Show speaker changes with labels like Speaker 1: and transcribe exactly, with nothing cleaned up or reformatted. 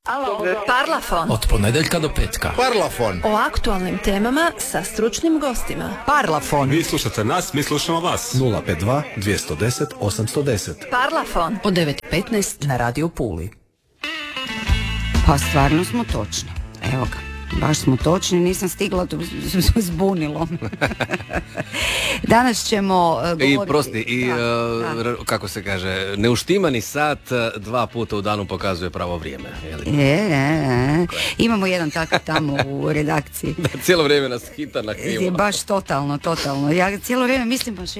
Speaker 1: Alo, Parlafon.
Speaker 2: Od ponedjeljka do petka.
Speaker 3: Parlafon.
Speaker 1: O aktualnim temama sa stručnim gostima.
Speaker 4: Parlafon.
Speaker 5: Vi slušate nas, mi slušamo vas.
Speaker 6: nula pet dva dvjesto deset osamsto deset.
Speaker 1: Parlafon.
Speaker 4: Od devet petnaest na Radio Puli. Pa stvarno smo točni. Evo ga. Baš smo točni, nisam stigla, to zbunilo. Danas ćemo uh, govoriti...
Speaker 7: I prosti, i
Speaker 4: da,
Speaker 7: uh,
Speaker 4: da.
Speaker 7: kako se kaže, neuštimani sat dva puta u danu pokazuje pravo vrijeme.
Speaker 4: Je, je, je. Imamo jedan takav tamo u redakciji.
Speaker 7: Da, cijelo vrijeme nas hita na krivo.
Speaker 4: Je baš totalno, totalno. Ja cijelo vrijeme mislim baš